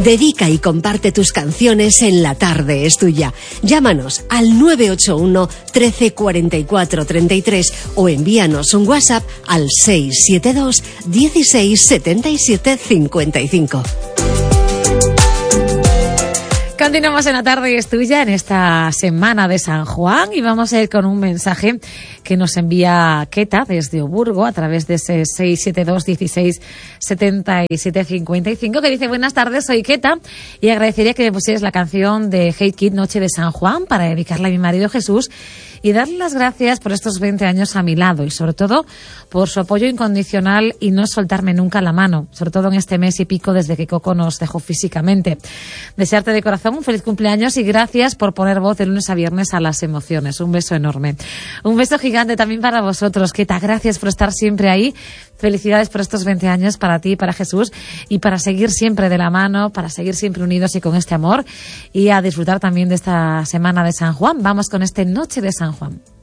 Dedica y comparte tus canciones en La Tarde es Tuya. Llámanos al 981 13 44 33 o envíanos un WhatsApp al 672 16 77 55. Continuamos en La Tarde es Tuya en esta semana de San Juan y vamos a ir con un mensaje que nos envía Keta desde Oburgo a través de ese 672 16 77 55 que dice: buenas tardes, soy Keta y agradecería que me pusieras la canción de Hate Kid, Noche de San Juan, para dedicarla a mi marido Jesús y darle las gracias por estos 20 años a mi lado y sobre todo por su apoyo incondicional y no soltarme nunca la mano, sobre todo en este mes y pico desde que Coco nos dejó físicamente. Desearte de corazón un feliz cumpleaños y gracias por poner voz de lunes a viernes a las emociones. Un beso enorme. Un beso gigante también para vosotros, Keta. Gracias por estar siempre ahí. Felicidades por estos 20 años para ti, para Jesús y para seguir siempre de la mano, para seguir siempre unidos y con este amor y a disfrutar también de esta semana de San Juan. Vamos con este Noche de San Juan.